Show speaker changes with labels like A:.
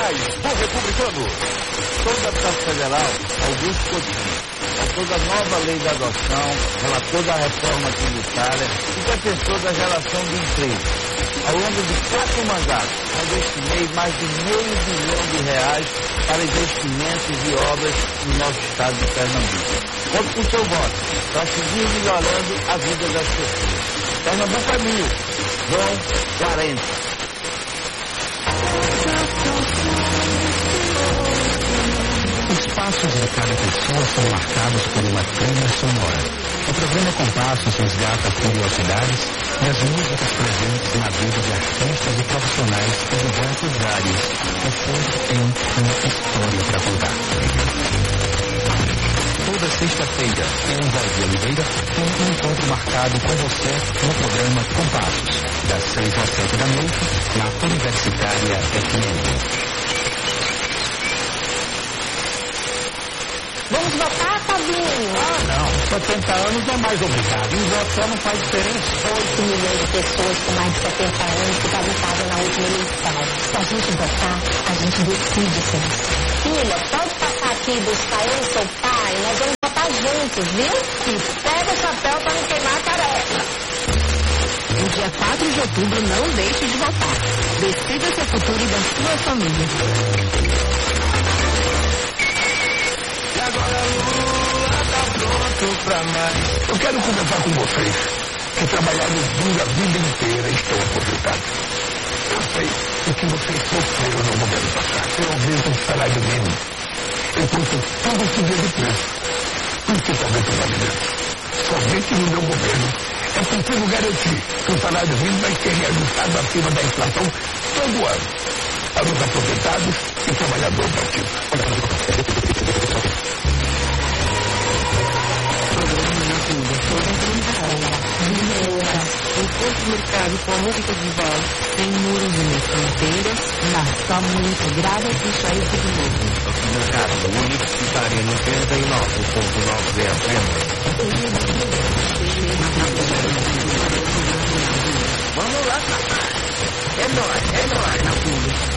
A: Reais por republicano. Sou deputado federal Augusto Coutinho, autor da nova lei da adoção, relator da reforma tributária e defensor da geração de emprego. Ao longo de 4 mandatos, eu destinei mais de R$500 milhões para investimentos e obras no nosso estado de Pernambuco. Conto com o seu voto para seguir melhorando a vida das pessoas. Pernambuco é meu. João 40.
B: Os passos de cada pessoa são marcados por uma trilha sonora. O programa Compassos resgata curiosidades e as músicas presentes na vida de artistas e profissionais de diversas áreas, que sempre têm uma história para contar. Toda sexta-feira, eu, Valdir Oliveira, tenho um encontro marcado com você no programa Compassos, das 6 às 7 da noite, na Universitária FM.
C: Vamos votar, Fabinho?
B: Não, 70 anos é mais obrigado. E votar não faz diferença.
C: 8 milhões de pessoas com mais de 70 anos que votaram na última eleição. Se a gente votar, a gente decide essa eleição. Filha, pode passar aqui e buscar eu e seu pai? Nós vamos votar juntos, viu? E pega o chapéu para não queimar a tarefa. No dia 4 de outubro, não deixe de votar. Decida seu futuro e da sua família.
B: E agora Lula tá pronto pra mais. Eu quero conversar com vocês que trabalharam duro a vida inteira e estão aposentados. Eu sei o que vocês sofreram no governo passado. Eu aumento o salário mínimo. Enquanto tudo subia de preço. Principalmente os alimentos. Somente no meu governo é possível garantir que o salário mínimo vai ser reajustado acima da inflação todo ano. Para os aposentados e trabalhadores ativos.
C: Enquanto o mercado com a música de voz tem muros e fronteiras, nação integrada e cheia de novo.
A: O mercado universitário no 99.9 FM. Vamos lá, papai. É nóis, na pública.